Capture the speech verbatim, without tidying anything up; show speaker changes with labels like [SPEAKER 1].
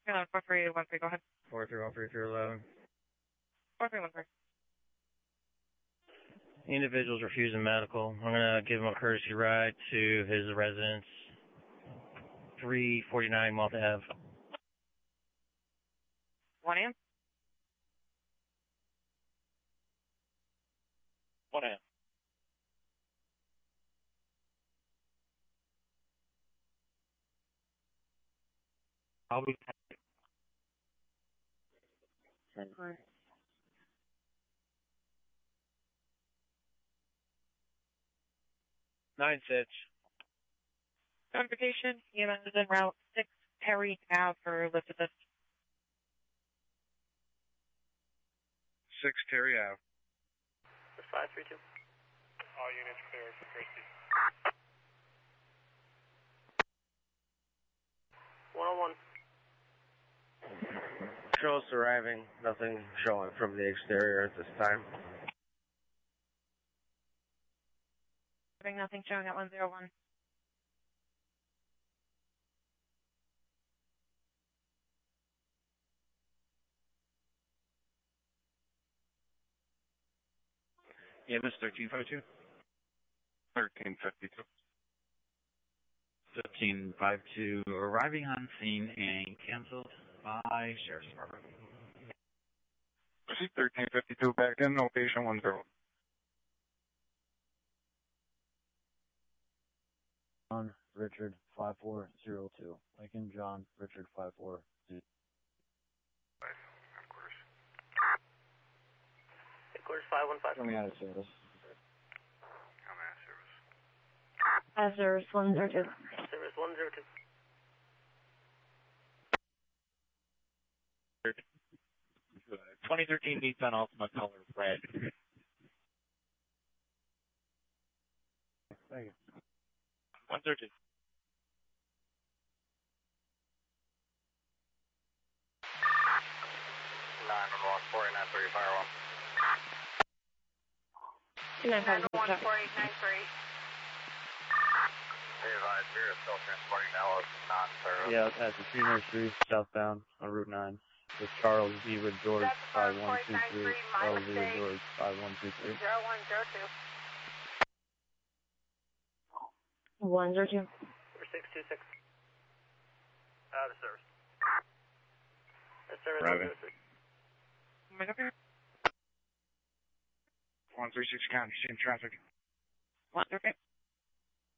[SPEAKER 1] four three one three, go ahead.
[SPEAKER 2] four three one three three eleven.
[SPEAKER 1] four three one three.
[SPEAKER 2] Individual's refusing medical. I'm going to give him a courtesy ride to his residence, three forty-nine Malta Ave.
[SPEAKER 1] one a m?
[SPEAKER 3] one a m.
[SPEAKER 2] I'll be...
[SPEAKER 3] Nine Sitch.
[SPEAKER 1] Notification, E M S is en route, six Perry Ave for lift assist.
[SPEAKER 3] six Terry Ave.
[SPEAKER 4] five three two.
[SPEAKER 3] All units clear for Christie.
[SPEAKER 4] one oh one.
[SPEAKER 2] Shows arriving. Nothing showing from the exterior at this time.
[SPEAKER 1] Nothing showing at one zero one.
[SPEAKER 3] Yeah, Miss thirteen fifty-two. thirteen fifty-two.
[SPEAKER 5] fifteen fifty-two, arriving on scene and canceled by Sheriff's Department.
[SPEAKER 3] Proceed thirteen fifty-two, back in, location one zero.
[SPEAKER 6] John Richard five four zero two. Lincoln John Richard five four zero.
[SPEAKER 3] Headquarters.
[SPEAKER 4] Headquarters five one five.
[SPEAKER 6] Coming out of service.
[SPEAKER 3] Come out of service.
[SPEAKER 1] Uh, service one zero two.
[SPEAKER 4] Service one zero two.
[SPEAKER 3] twenty thirteen Nissan Altima color red.
[SPEAKER 6] Thank you.
[SPEAKER 3] one zero two.
[SPEAKER 4] nine one one four eight nine three, fire one.
[SPEAKER 1] nine one one
[SPEAKER 4] four eight nine three. Hey, advise, we're still transporting now as non-service.
[SPEAKER 6] Yeah, at the three nursery, southbound on Route nine. With Charles V. with George five one two three. Charles V. with George five one two three.
[SPEAKER 4] zero one zero two.
[SPEAKER 1] one zero two.
[SPEAKER 4] six two six. Out of service. The service
[SPEAKER 3] Driving.
[SPEAKER 4] one zero three.
[SPEAKER 3] one three six county, same traffic.
[SPEAKER 1] one zero three.